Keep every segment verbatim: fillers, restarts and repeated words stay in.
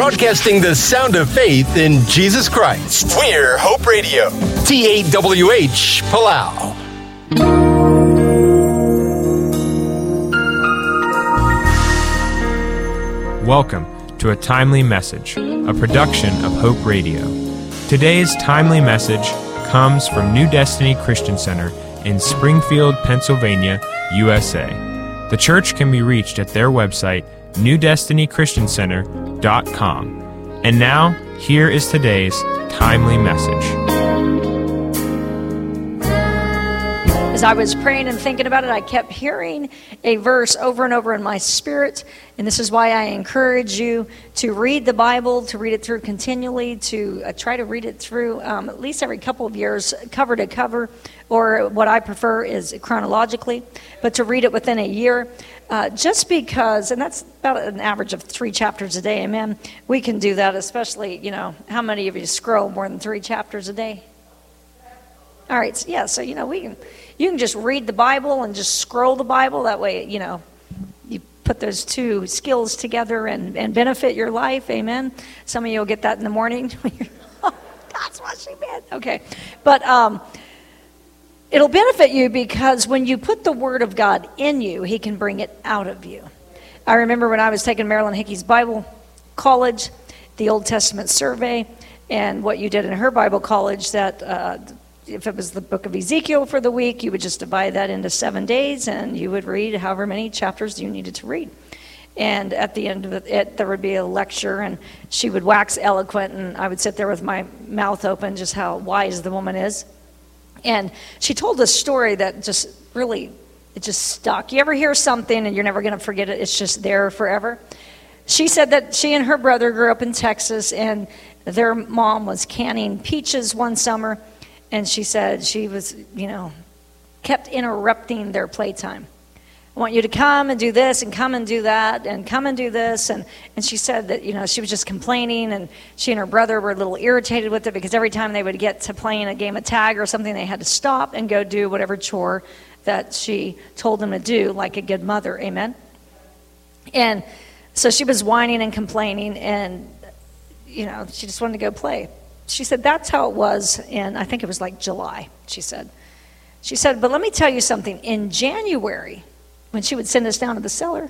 broadcasting the sound of faith in Jesus Christ. We're Hope Radio, T A W H, Palau. Welcome to A Timely Message, a production of Hope Radio. Today's timely message comes from New Destiny Christian Center in Springfield, Pennsylvania, U S A. The church can be reached at their website, new destiny christian center dot com. And now, here is today's timely message. As I was praying and thinking about it, I kept hearing a verse over and over in my spirit, and this is why I encourage you to read the Bible, to read it through continually, to uh, try to read it through um, at least every couple of years, cover to cover, or what I prefer is chronologically, but to read it within a year, uh, just because, and that's about an average of three chapters a day, amen? We can do that, especially, you know, how many of you scroll more than three chapters a day? All right, so yeah, so, you know, we can, you can just read the Bible and just scroll the Bible. That way, you know, you put those two skills together and, and benefit your life, amen? Some of you will get that in the morning. Oh, that's what she meant. Okay, but um, it'll benefit you because when you put the Word of God in you, He can bring it out of you. I remember when I was taking Marilyn Hickey's Bible college, the Old Testament survey, and what you did in her Bible college, that uh, if it was the book of Ezekiel for the week, you would just divide that into seven days, and you would read however many chapters you needed to read. And at the end of it, there would be a lecture, and she would wax eloquent, and I would sit there with my mouth open, just how wise the woman is. And she told a story that just really, it just stuck. You ever hear something and you're never going to forget it? It's just there forever. She said that she and her brother grew up in Texas, and their mom was canning peaches one summer. And she said she was, you know, kept interrupting their playtime. I want you to come and do this and come and do that and come and do this. And, and she said that, you know, she was just complaining, and she and her brother were a little irritated with it because every time they would get to playing a game of tag or something, they had to stop and go do whatever chore that she told them to do, like a good mother. Amen? And so she was whining and complaining, and, you know, she just wanted to go play. She said that's how it was in, I think it was like July, she said. She said, but let me tell you something. In January, when she would send us down to the cellar,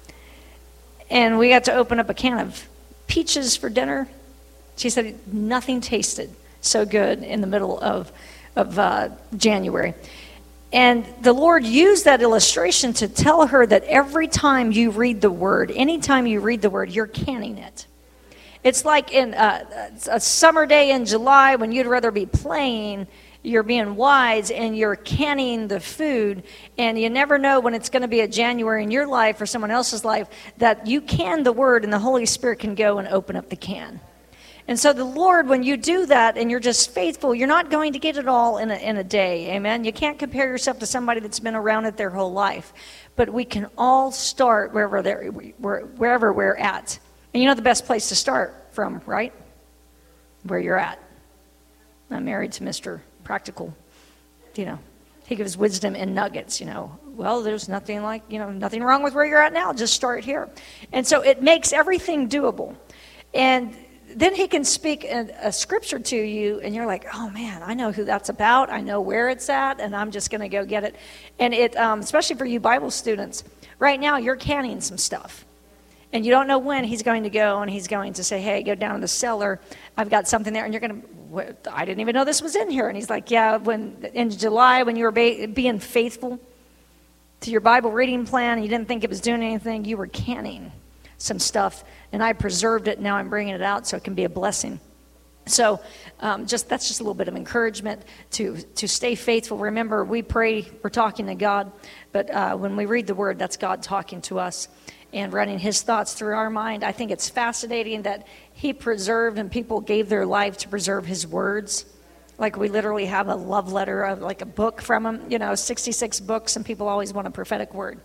and we got to open up a can of peaches for dinner, she said nothing tasted so good in the middle of, of uh, January. And the Lord used that illustration to tell her that every time you read the Word, anytime you read the Word, you're canning it. It's like in a, a summer day in July when you'd rather be playing, you're being wise and you're canning the food, and you never know when it's going to be a January in your life or someone else's life that you can the Word and the Holy Spirit can go and open up the can. And so the Lord, when you do that and you're just faithful, you're not going to get it all in a, in a day, amen? You can't compare yourself to somebody that's been around it their whole life. But we can all start wherever, they're, wherever we're at. And you know the best place to start from, right? Where you're at. I'm married to Mister Practical. You know, he gives wisdom in nuggets, you know. Well, there's nothing like, you know, nothing wrong with where you're at now. Just start here. And so it makes everything doable. And then he can speak a, a scripture to you, and you're like, oh, man, I know who that's about. I know where it's at, and I'm just going to go get it. And it, um, especially for you Bible students, right now you're canning some stuff. And you don't know when he's going to go, and he's going to say, hey, go down to the cellar. I've got something there. And you're going to, I didn't even know this was in here. And he's like, yeah, when in July, when you were ba- being faithful to your Bible reading plan, and you didn't think it was doing anything, you were canning some stuff. And I preserved it. Now I'm bringing it out so it can be a blessing. So um, just that's just a little bit of encouragement to, to stay faithful. Remember, we pray, we're talking to God. But uh, when we read the Word, that's God talking to us and running His thoughts through our mind. I think it's fascinating that He preserved and people gave their life to preserve His words. Like we literally have a love letter, of like a book from Him, you know, sixty-six books, and people always want a prophetic word.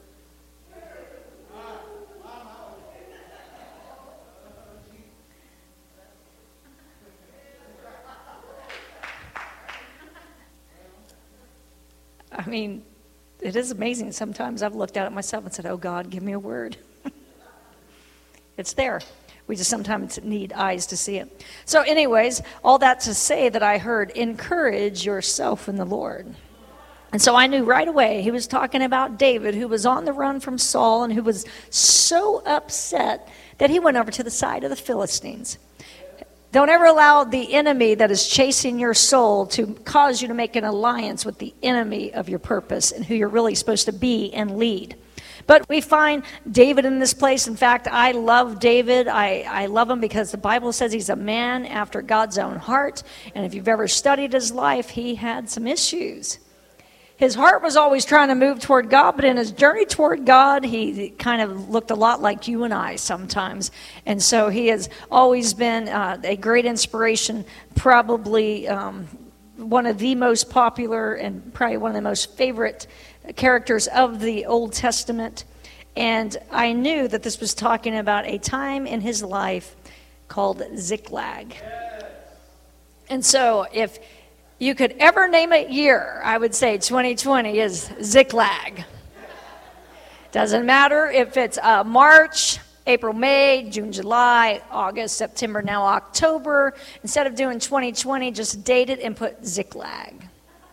I mean, it is amazing. Sometimes I've looked at it myself and said, oh, God, give me a word. It's there. We just sometimes need eyes to see it. So anyways, all that to say that I heard, encourage yourself in the Lord. And so I knew right away he was talking about David, who was on the run from Saul and who was so upset that he went over to the side of the Philistines. Don't ever allow the enemy that is chasing your soul to cause you to make an alliance with the enemy of your purpose and who you're really supposed to be and lead. But we find David in this place. In fact, I love David. I, I love him because the Bible says he's a man after God's own heart. And if you've ever studied his life, he had some issues. His heart was always trying to move toward God, but in his journey toward God, he kind of looked a lot like you and I sometimes. And so he has always been uh, a great inspiration, probably um, one of the most popular and probably one of the most favorite characters of the Old Testament. And I knew that this was talking about a time in his life called Ziklag. And so if you could ever name a year, I would say twenty twenty is Ziklag. Doesn't matter if it's uh, March, April, May, June, July, August, September, now October. Instead of doing twenty twenty, just date it and put Ziklag.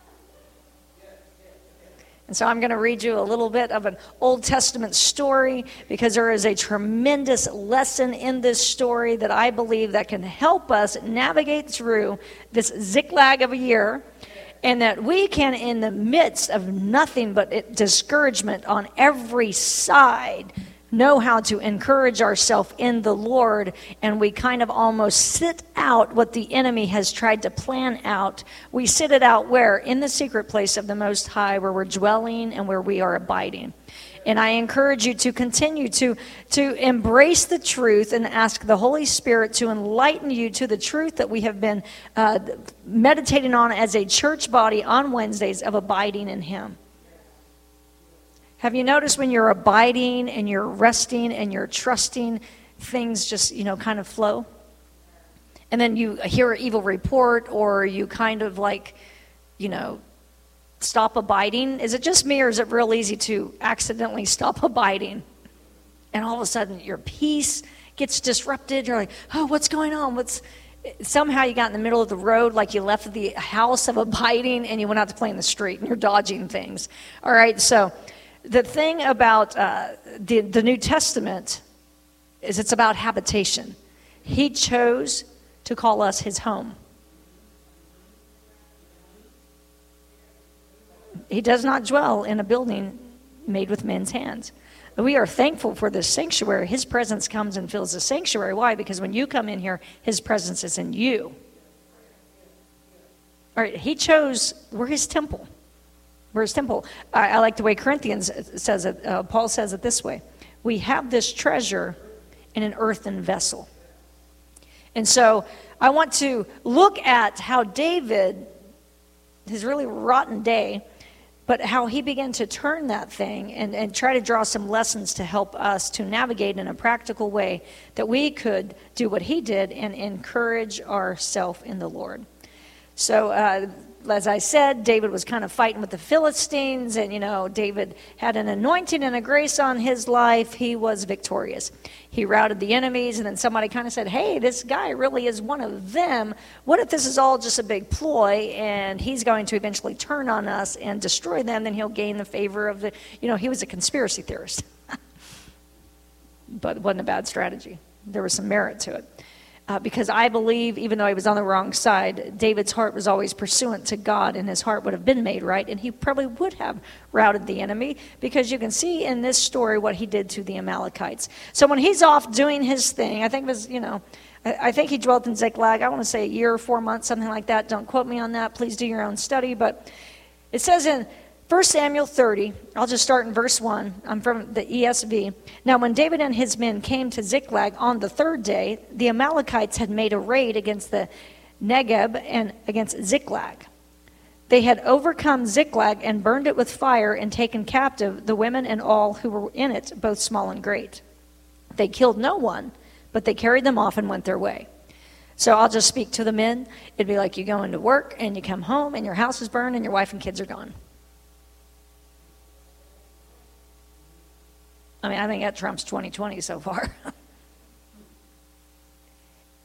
And so I'm going to read you a little bit of an Old Testament story because there is a tremendous lesson in this story that I believe that can help us navigate through this Ziklag of a year, and that we can, in the midst of nothing but it, discouragement on every side, know how to encourage ourselves in the Lord, and we kind of almost sit out what the enemy has tried to plan out. We sit it out where? In the secret place of the Most High, where we're dwelling and where we are abiding. And I encourage you to continue to, to embrace the truth and ask the Holy Spirit to enlighten you to the truth that we have been uh, meditating on as a church body on Wednesdays of abiding in Him. Have you noticed when you're abiding and you're resting and you're trusting, things just, you know, kind of flow? And then you hear an evil report, or you kind of like, you know, stop abiding. Is it just me, or is it real easy to accidentally stop abiding? And all of a sudden your peace gets disrupted. You're like, oh, what's going on? What's... Somehow you got in the middle of the road, like you left the house of abiding and you went out to play in the street and you're dodging things. All right, so... The thing about uh, the, the New Testament is it's about habitation. He chose to call us his home. He does not dwell in a building made with men's hands. We are thankful for this sanctuary. His presence comes and fills the sanctuary. Why? Because when you come in here, his presence is in you. All right, he chose, we're his temple. We're his temple. I, I like the way Corinthians says it. Uh, Paul says it this way. We have this treasure in an earthen vessel. And so I want to look at how David, his really rotten day, but how he began to turn that thing and, and try to draw some lessons to help us to navigate in a practical way that we could do what he did and encourage ourselves in the Lord. So, uh, as I said, David was kind of fighting with the Philistines, and, you know, David had an anointing and a grace on his life. He was victorious. He routed the enemies, and then somebody kind of said, hey, this guy really is one of them. What if this is all just a big ploy, and he's going to eventually turn on us and destroy them? Then he'll gain the favor of the, you know, he was a conspiracy theorist. But it wasn't a bad strategy. There was some merit to it. Uh, because I believe, even though he was on the wrong side, David's heart was always pursuant to God, and his heart would have been made right, and he probably would have routed the enemy, because you can see in this story what he did to the Amalekites. So when he's off doing his thing, I think it was, you know, I, I think he dwelt in Ziklag, I want to say a year or four months, something like that. Don't quote me on that. Please do your own study. But it says in First Samuel thirty, I'll just start in verse one. I'm from the E S V. Now, when David and his men came to Ziklag on the third day, the Amalekites had made a raid against the Negeb and against Ziklag. They had overcome Ziklag and burned it with fire and taken captive the women and all who were in it, both small and great. They killed no one, but they carried them off and went their way. So I'll just speak to the men. It'd be like you go into work and you come home and your house is burned and your wife and kids are gone. I mean, I think that trumps twenty twenty so far.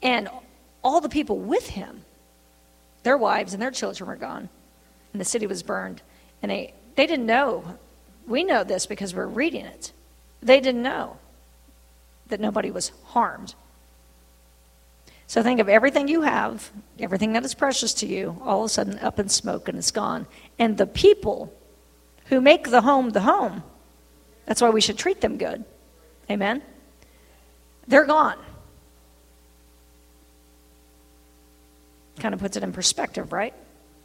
And all the people with him, their wives and their children were gone. And the city was burned. And they, they didn't know. We know this because we're reading it. They didn't know that nobody was harmed. So think of everything you have, everything that is precious to you, all of a sudden up in smoke and it's gone. And the people who make the home the home, that's why we should treat them good. Amen? They're gone. Kind of puts it in perspective, right?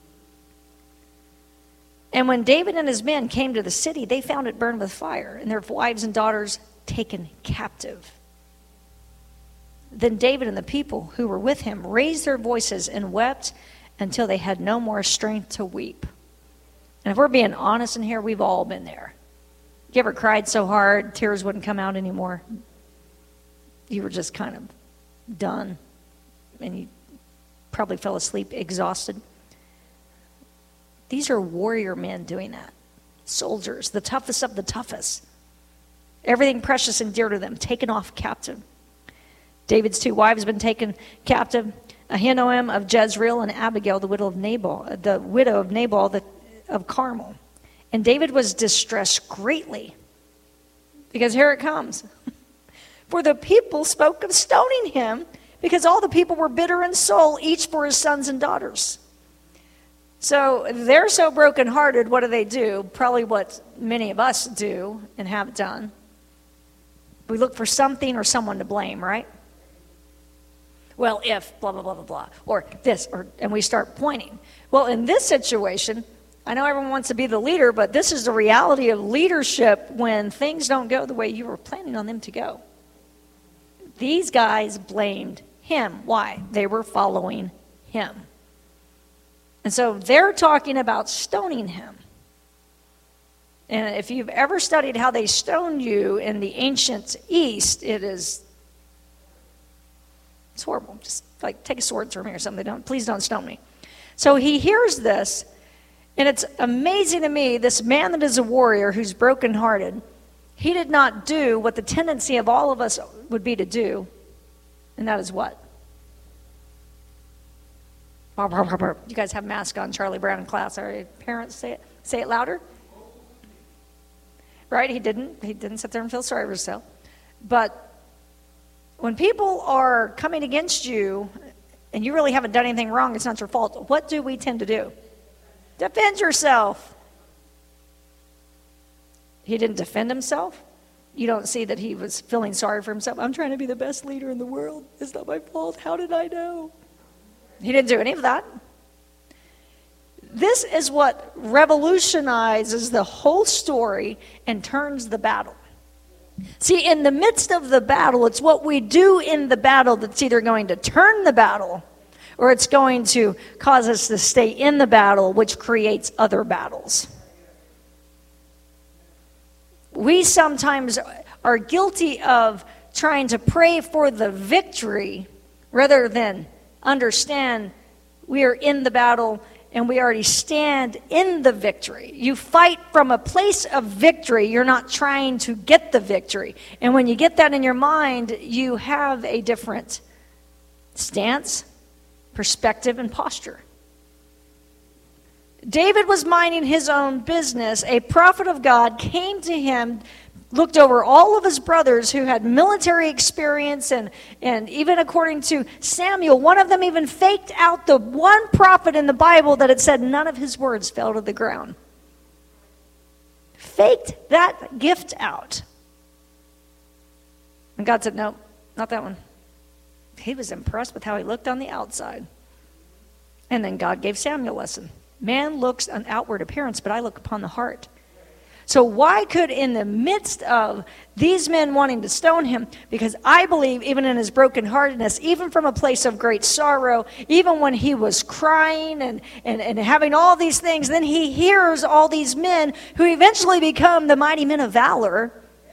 And when David and his men came to the city, they found it burned with fire, and their wives and daughters taken captive. Then David and the people who were with him raised their voices and wept until they had no more strength to weep. And if we're being honest in here, we've all been there. You ever cried so hard, tears wouldn't come out anymore? You were just kind of done, and you probably fell asleep exhausted. These are warrior men doing that. Soldiers, the toughest of the toughest. Everything precious and dear to them, taken off captive. David's two wives have been taken captive. Ahinoam of Jezreel and Abigail, the widow of Nabal, the widow of Nabal the, of Carmel. And David was distressed greatly, because here it comes. For the people spoke of stoning him, because all the people were bitter in soul, each for his sons and daughters. So they're so brokenhearted, what do they do? Probably what many of us do and have done. We look for something or someone to blame, right? Well, if, blah, blah, blah, blah, blah, or this, or and we start pointing. Well, in this situation, I know everyone wants to be the leader, but this is the reality of leadership when things don't go the way you were planning on them to go. These guys blamed him. Why? They were following him. And so they're talking about stoning him. And if you've ever studied how they stoned you in the ancient East, it is, it's horrible. Just like take a sword through me or something. Don't, please don't stone me. So he hears this, and it's amazing to me, this man that is a warrior who's brokenhearted, he did not do what the tendency of all of us would be to do, and that is what? You guys have masks on, Charlie Brown in class. Are your parents say it? Say it louder. Right? He didn't. He didn't sit there and feel sorry for himself. But when people are coming against you and you really haven't done anything wrong, it's not your fault, what do we tend to do? Defend yourself. He didn't defend himself. You don't see that he was feeling sorry for himself. I'm trying to be the best leader in the world. It's not my fault. How did I know? He didn't do any of that. This is what revolutionizes the whole story and turns the battle. See, in the midst of the battle, it's what we do in the battle that's either going to turn the battle or it's going to cause us to stay in the battle, which creates other battles. We sometimes are guilty of trying to pray for the victory rather than understand we are in the battle and we already stand in the victory. You fight from a place of victory. You're not trying to get the victory. And when you get that in your mind, you have a different stance, perspective, and posture. David was minding his own business. A prophet of God came to him, looked over all of his brothers who had military experience, and, and even according to Samuel, one of them even faked out the one prophet in the Bible that had said none of his words fell to the ground. Faked that gift out. And God said, no, not that one. He was impressed with how he looked on the outside. And then God gave Samuel a lesson. Man looks on outward appearance, but I look upon the heart. So why could, in the midst of these men wanting to stone him, because I believe even in his brokenheartedness, even from a place of great sorrow, even when he was crying and, and, and having all these things, then he hears all these men who eventually become the mighty men of valor.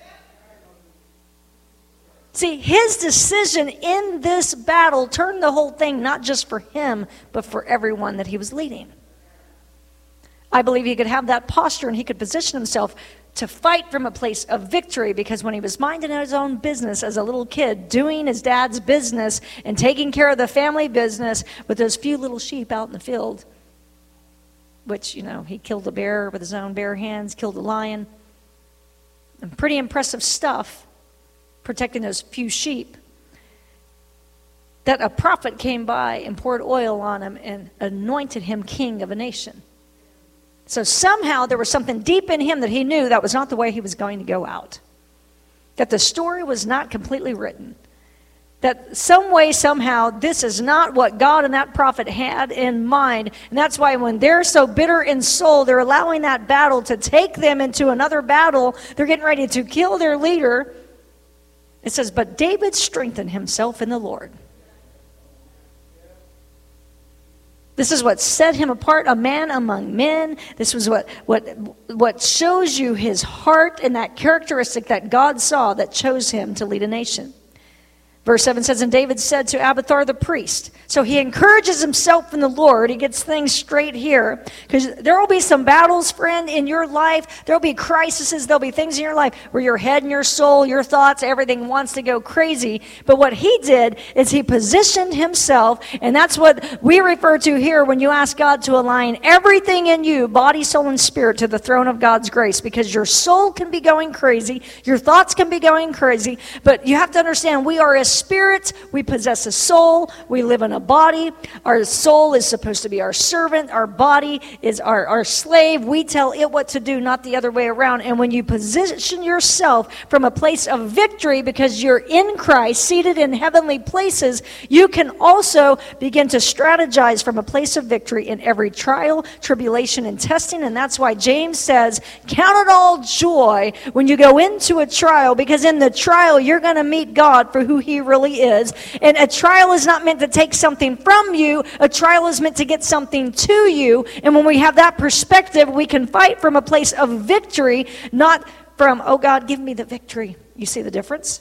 See, his decision in this battle turned the whole thing, not just for him, but for everyone that he was leading. I believe he could have that posture and he could position himself to fight from a place of victory, because when he was minding his own business as a little kid, doing his dad's business and taking care of the family business with those few little sheep out in the field, which, you know, he killed a bear with his own bare hands, killed a lion, and pretty impressive stuff, protecting those few sheep, that a prophet came by and poured oil on him and anointed him king of a nation. So somehow there was something deep in him that he knew that was not the way he was going to go out. That the story was not completely written. That some way, somehow, this is not what God and that prophet had in mind. And that's why when they're so bitter in soul, they're allowing that battle to take them into another battle. They're getting ready to kill their leader. It says, but David strengthened himself in the Lord. This is what set him apart, a man among men. This was what, what, what shows you his heart and that characteristic that God saw that chose him to lead a nation. Verse seven says, and David said to Abiathar the priest. So he encourages himself in the Lord. He gets things straight here. Because there will be some battles, friend, in your life. There will be crises. There will be things in your life where your head and your soul, your thoughts, everything wants to go crazy. But what he did is he positioned himself. And that's what we refer to here when you ask God to align everything in you, body, soul, and spirit, to the throne of God's grace. Because your soul can be going crazy. Your thoughts can be going crazy. But you have to understand, we are a spirit, we possess a soul, we live in a body. Our soul is supposed to be our servant, our body is our, our slave. We tell it what to do, not the other way around. And when you position yourself from a place of victory because you're in Christ, seated in heavenly places, you can also begin to strategize from a place of victory in every trial, tribulation, and testing. And that's why James says, count it all joy when you go into a trial, because in the trial you're going to meet God for who he really is. And a trial is not meant to take something from you. A trial is meant to get something to you. And when we have that perspective, we can fight from a place of victory, not from, oh God, give me the victory. You see the difference?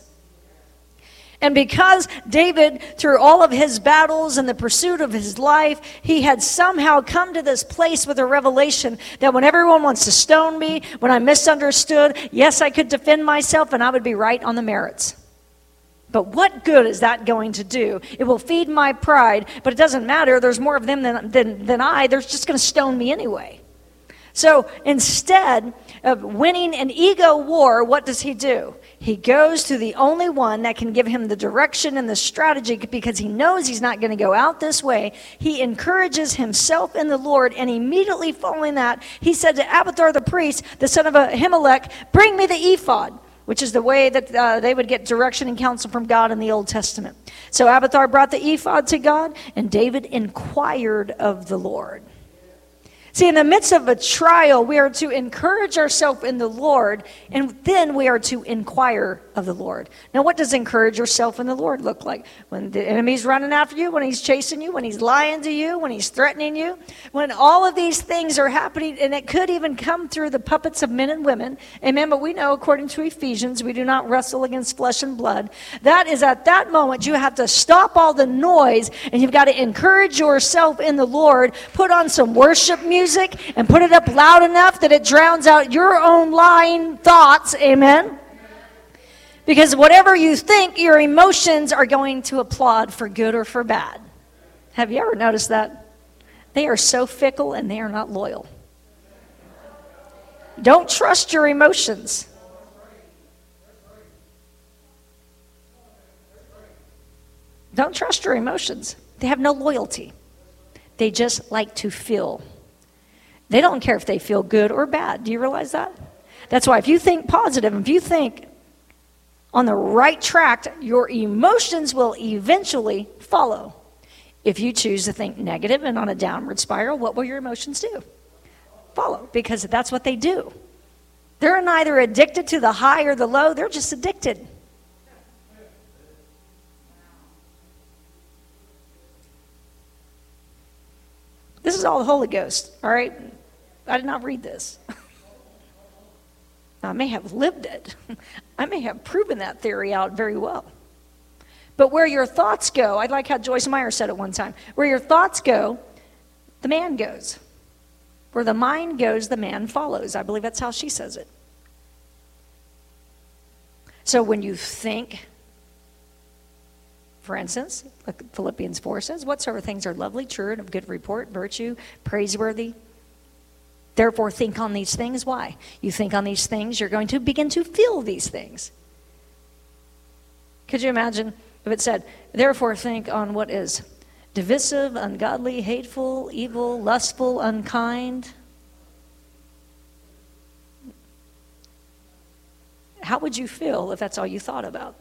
And because David, through all of his battles and the pursuit of his life, he had somehow come to this place with a revelation that when everyone wants to stone me, when I'm misunderstood, yes, I could defend myself and I would be right on the merits. But what good is that going to do? It will feed my pride, but it doesn't matter. There's more of them than, than, than I. They're just going to stone me anyway. So instead of winning an ego war, what does he do? He goes to the only one that can give him the direction and the strategy, because he knows he's not going to go out this way. He encourages himself in the Lord, and immediately following that, he said to Abiathar the priest, the son of Ahimelech, bring me the ephod, which is the way that uh, they would get direction and counsel from God in the Old Testament. So Abiathar brought the ephod to God, and David inquired of the Lord. See, in the midst of a trial, we are to encourage ourselves in the Lord, and then we are to inquire of the Lord. Now, what does encourage yourself in the Lord look like? When the enemy's running after you, when he's chasing you, when he's lying to you, when he's threatening you, when all of these things are happening, and it could even come through the puppets of men and women. Amen, but we know, according to Ephesians, we do not wrestle against flesh and blood. That is at that moment, you have to stop all the noise, and you've got to encourage yourself in the Lord, put on some worship music, Music and put it up loud enough that it drowns out your own lying thoughts. Amen. Because whatever you think, your emotions are going to applaud for good or for bad. Have you ever noticed that? They are so fickle and they are not loyal. Don't trust your emotions. Don't trust your emotions. They have no loyalty. They just like to feel. They don't care if they feel good or bad. Do you realize that? That's why if you think positive, if you think on the right track, your emotions will eventually follow. If you choose to think negative and on a downward spiral, what will your emotions do? Follow, because that's what they do. They're neither addicted to the high or the low. They're just addicted. This is all the Holy Ghost, all right? I did not read this. I may have lived it. I may have proven that theory out very well. But where your thoughts go, I like how Joyce Meyer said it one time, where your thoughts go, the man goes. Where the mind goes, the man follows. I believe that's how she says it. So when you think, for instance, like Philippians four says, whatsoever things are lovely, true, and of good report, virtue, praiseworthy, therefore think on these things. Why? You think on these things, you're going to begin to feel these things. Could you imagine if it said, therefore think on what is divisive, ungodly, hateful, evil, lustful, unkind? How would you feel if that's all you thought about?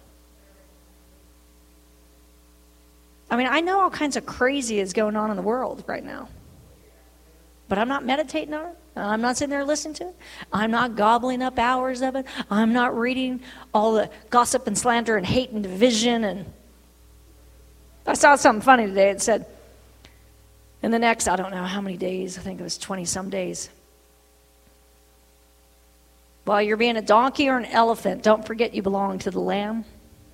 I mean, I know all kinds of crazy is going on in the world right now. But I'm not meditating on it. I'm not sitting there listening to it. I'm not gobbling up hours of it. I'm not reading all the gossip and slander and hate and division. And I saw something funny today. It said, in the next, I don't know how many days, I think it was twenty-some days, while you're being a donkey or an elephant, don't forget you belong to the Lamb.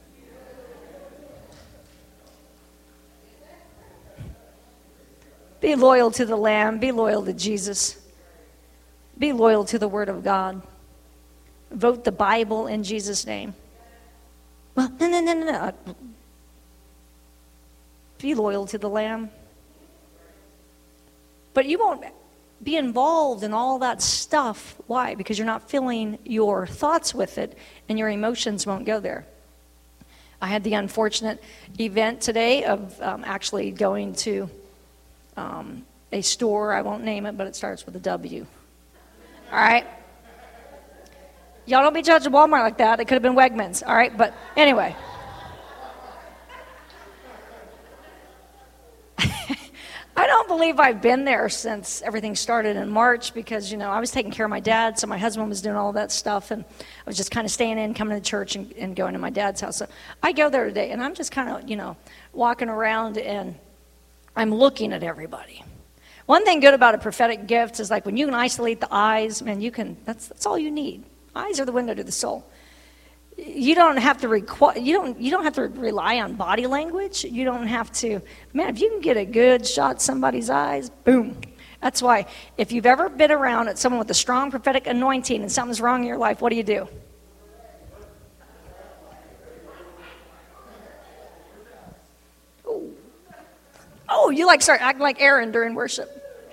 Be loyal to the Lamb. Be loyal to Jesus. Be loyal to the Word of God. Vote the Bible in Jesus' name. Well, no, no, no, no, no. Be loyal to the Lamb. But you won't be involved in all that stuff. Why? Because you're not filling your thoughts with it, and your emotions won't go there. I had the unfortunate event today of um, actually going to Um, a store, I won't name it, but it starts with a W. All right? Y'all don't be judging Walmart like that. It could have been Wegmans, all right? But anyway. I don't believe I've been there since everything started in March because, you know, I was taking care of my dad, so my husband was doing all that stuff, and I was just kind of staying in, coming to church, and, and going to my dad's house. So I go there today, and I'm just kind of, you know, walking around, and I'm looking at everybody. One thing good about a prophetic gift is like when you can isolate the eyes, man, you can, that's that's all you need. Eyes are the window to the soul. You don't have to require, you don't you don't have to rely on body language. You don't have to, man, if you can get a good shot at somebody's eyes, boom. That's why if you've ever been around at someone with a strong prophetic anointing and something's wrong in your life, what do you do? Oh, you like start acting like Aaron during worship.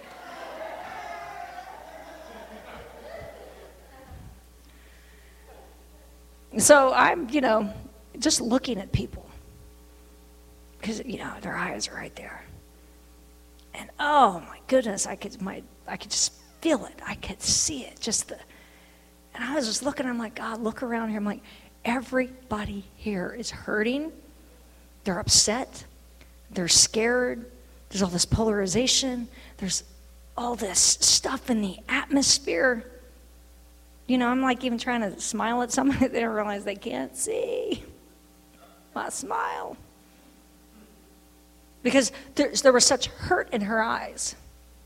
So I'm, you know, just looking at people. Because, you know, their eyes are right there. And oh my goodness, I could my I could just feel it. I could see it. Just the and I was just looking, I'm like, God, look around here. I'm like, everybody here is hurting. They're upset. They're scared. There's all this polarization. There's all this stuff in the atmosphere. You know, I'm like even trying to smile at somebody. They don't realize they can't see my smile. Because there's, there was such hurt in her eyes.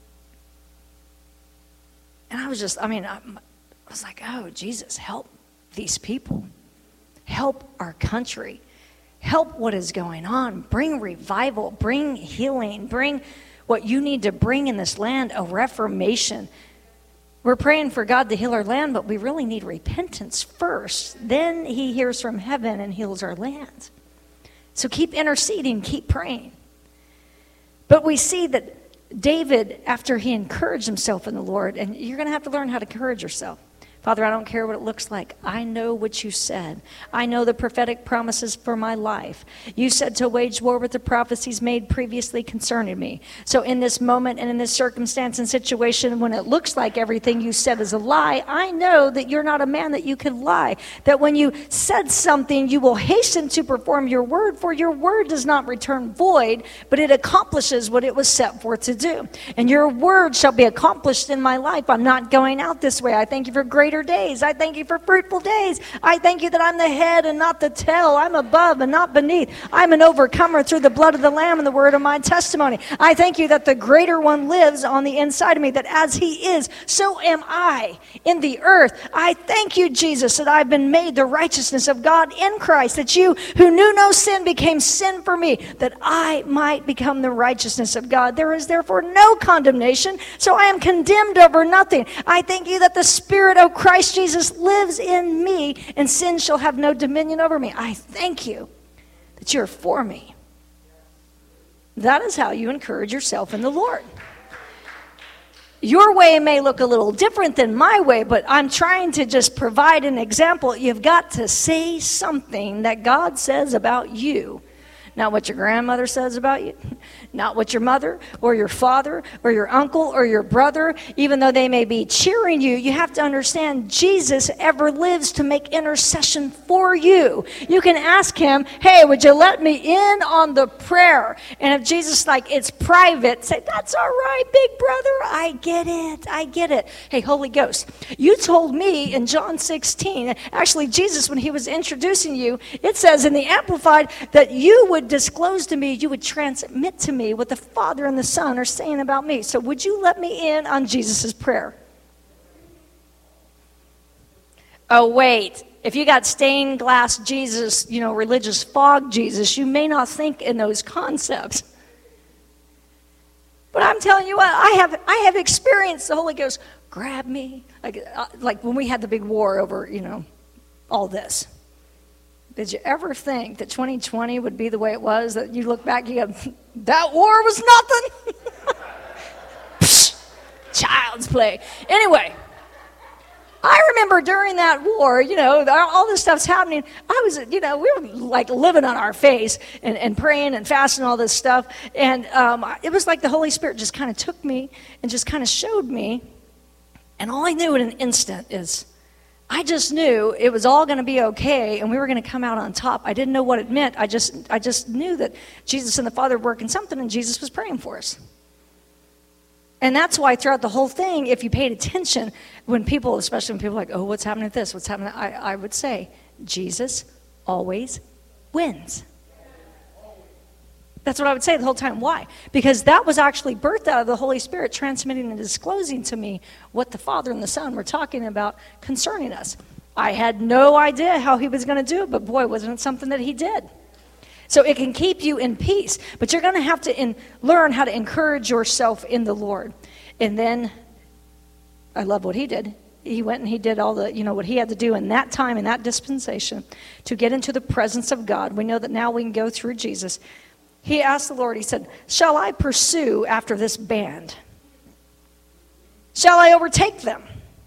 And I was just, I mean, I, I was like, oh, Jesus, help these people. Help our country. Help what is going on. Bring revival. Bring healing. Bring what you need to bring in this land, a reformation. We're praying for God to heal our land, but we really need repentance first. Then he hears from heaven and heals our land. So keep interceding, keep praying. But we see that David, after he encouraged himself in the Lord, and you're going to have to learn how to encourage yourself. Father, I don't care what it looks like. I know what you said. I know the prophetic promises for my life. You said to wage war with the prophecies made previously concerning me. So in this moment and in this circumstance and situation, when it looks like everything you said is a lie, I know that you're not a man that you can lie. That when you said something, you will hasten to perform your word, for your word does not return void, but it accomplishes what it was set forth to do. And your word shall be accomplished in my life. I'm not going out this way. I thank you for great days. I thank you for fruitful days. I thank you that I'm the head and not the tail. I'm above and not beneath. I'm an overcomer through the blood of the Lamb and the word of my testimony. I thank you that the greater one lives on the inside of me, that as he is, so am I in the earth. I thank you, Jesus, that I've been made the righteousness of God in Christ, that you who knew no sin became sin for me, that I might become the righteousness of God. There is therefore no condemnation, so I am condemned over nothing. I thank you that the Spirit of Christ Jesus lives in me, and sin shall have no dominion over me. I thank you that you're for me. That is how you encourage yourself in the Lord. Your way may look a little different than my way, but I'm trying to just provide an example. You've got to say something that God says about you. Not what your grandmother says about you, not what your mother or your father or your uncle or your brother, even though they may be cheering you. You have to understand Jesus ever lives to make intercession for you. You can ask him, hey, would you let me in on the prayer? And if Jesus, like, it's private, say, that's all right, big brother. I get it. I get it. Hey, Holy Ghost, you told me in John sixteen, actually Jesus, when he was introducing you, it says in the Amplified that you would disclose to me, you would transmit to me what the Father and the Son are saying about me. So would you let me in on Jesus' prayer? Oh, wait. If you got stained glass Jesus, you know, religious fog Jesus, you may not think in those concepts. But I'm telling you what, I have I have experienced the Holy Ghost grab me. Like, uh, like when we had the big war over, you know, all this. Did you ever think that twenty twenty would be the way it was? That you look back, you go, that war was nothing? Psh, child's play. Anyway, I remember during that war, you know, all this stuff's happening. I was, you know, we were like living on our face and, and praying and fasting, all this stuff. And um, it was like the Holy Spirit just kind of took me and just kind of showed me. And all I knew in an instant is, I just knew it was all going to be okay, and we were going to come out on top. I didn't know what it meant. I just, I just knew that Jesus and the Father were working something, and Jesus was praying for us. And that's why throughout the whole thing, if you paid attention, when people, especially when people are like, oh, what's happening with this? What's happening? I, I would say, Jesus always wins. That's what I would say the whole time. Why? Because that was actually birthed out of the Holy Spirit transmitting and disclosing to me what the Father and the Son were talking about concerning us. I had no idea how he was going to do it, but boy, wasn't it something that he did. So it can keep you in peace, but you're going to have to in, learn how to encourage yourself in the Lord. And then, I love what he did. He went and he did all the, you know, what he had to do in that time, in that dispensation, to get into the presence of God. We know that now we can go through Jesus. He asked the Lord, he said, shall I pursue after this band? Shall I overtake them?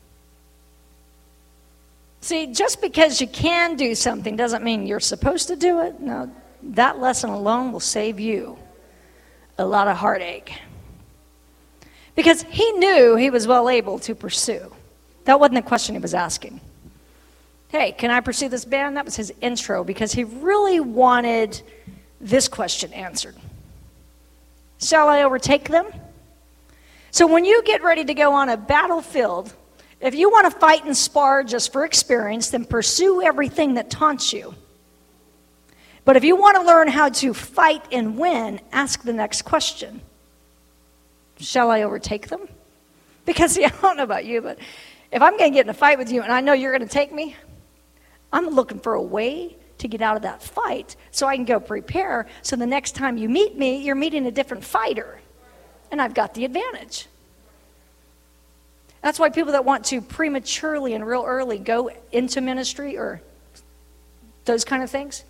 See, just because you can do something doesn't mean you're supposed to do it. No, that lesson alone will save you a lot of heartache. Because he knew he was well able to pursue. That wasn't the question he was asking. Hey, can I pursue this band? That was his intro, because he really wanted this question answered. Shall I overtake them? So when you get ready to go on a battlefield, if you want to fight and spar just for experience, then pursue everything that taunts you. But if you want to learn how to fight and win, ask the next question. Shall I overtake them? Because, see, I don't know about you, but if I'm going to get in a fight with you and I know you're going to take me, I'm looking for a way to get out of that fight so I can go prepare, so the next time you meet me, you're meeting a different fighter, and I've got the advantage. That's why people that want to prematurely and real early go into ministry or those kind of things,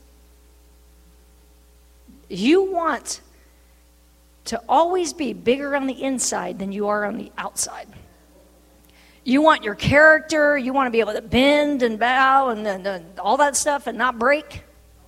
you want to always be bigger on the inside than you are on the outside. You want your character, you want to be able to bend and bow and, and, and all that stuff and not break.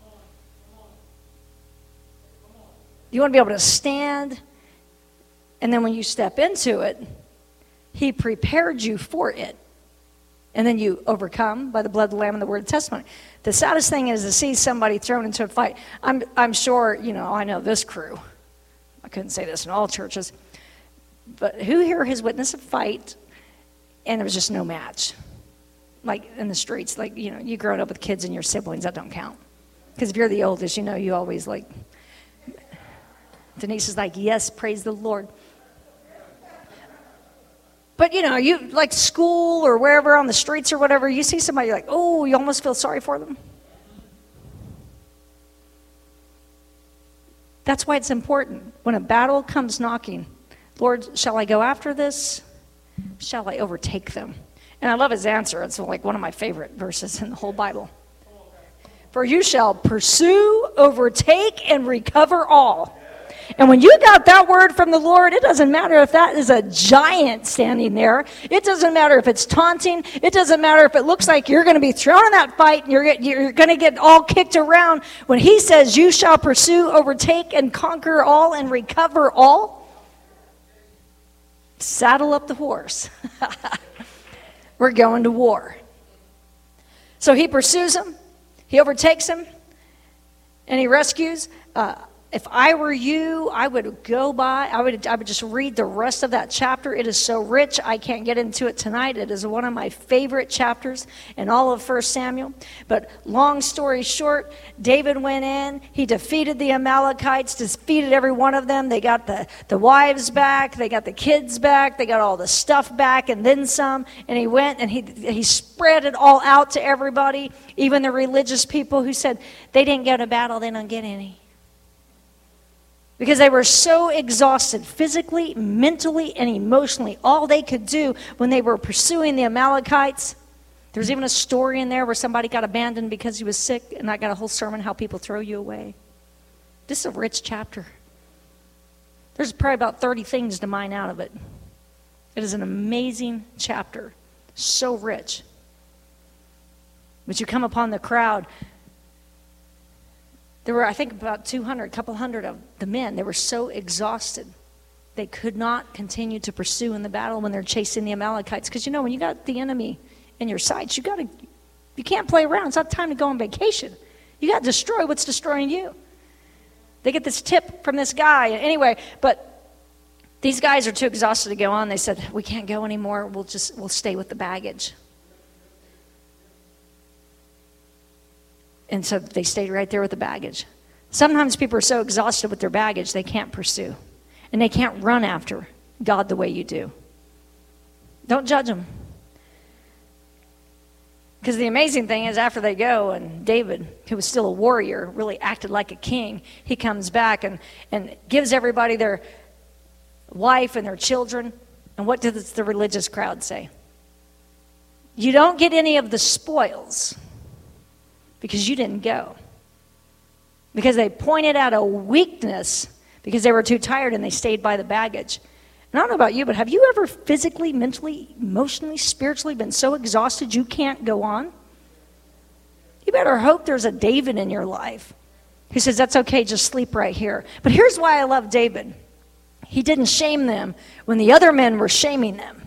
You want to be able to stand, and then when you step into it, he prepared you for it. And then you overcome by the blood of the Lamb and the word of testimony. The saddest thing is to see somebody thrown into a fight. I'm, I'm sure, you know, I know this crew. I couldn't say this in all churches. But who here has witnessed a fight and there was just no match? Like in the streets, like, you know, you growing up with kids and your siblings, that don't count. Because if you're the oldest, you know, you always like, Denise is like, yes, praise the Lord. But, you know, you like school or wherever on the streets or whatever, you see somebody, you're like, oh, you almost feel sorry for them. That's why it's important. When a battle comes knocking, Lord, shall I go after this? Shall I overtake them? And I love his answer. It's like one of my favorite verses in the whole Bible. For you shall pursue, overtake, and recover all. And when you got that word from the Lord, it doesn't matter if that is a giant standing there. It doesn't matter if it's taunting. It doesn't matter if it looks like you're going to be thrown in that fight and you're, you're going to get all kicked around. When he says you shall pursue, overtake, and conquer all and recover all, saddle up the horse. We're going to war. So he pursues him. He overtakes him. And he rescues. Uh, If I were you, I would go by, I would I would just read the rest of that chapter. It is so rich, I can't get into it tonight. It is one of my favorite chapters in all of First Samuel. But long story short, David went in, he defeated the Amalekites, defeated every one of them. They got the, the wives back, they got the kids back, they got all the stuff back and then some. And he went and he he spread it all out to everybody, even the religious people who said they didn't go to battle, they don't get any. Because they were so exhausted physically, mentally, and emotionally. All they could do when they were pursuing the Amalekites. There was even a story in there where somebody got abandoned because he was sick. And I got a whole sermon, how people throw you away. This is a rich chapter. There's probably about thirty things to mine out of it. It is an amazing chapter. So rich. But you come upon the crowd. There were, I think, about two hundred, a couple hundred of the men. They were so exhausted. They could not continue to pursue in the battle when they're chasing the Amalekites. Because, you know, when you got the enemy in your sights, you got to, you can't play around. It's not time to go on vacation. You got to destroy what's destroying you. They get this tip from this guy. Anyway, but these guys are too exhausted to go on. They said, we can't go anymore. We'll just, we'll stay with the baggage. And so they stayed right there with the baggage. Sometimes people are so exhausted with their baggage, they can't pursue. And they can't run after God the way you do. Don't judge them. Because the amazing thing is after they go, and David, who was still a warrior, really acted like a king, he comes back and, and gives everybody their wife and their children. And what does the religious crowd say? You don't get any of the spoils. Because you didn't go. Because they pointed out a weakness because they were too tired and they stayed by the baggage. And I don't know about you, but have you ever physically, mentally, emotionally, spiritually been so exhausted you can't go on? You better hope there's a David in your life who says, that's okay, just sleep right here. But here's why I love David. He didn't shame them when the other men were shaming them.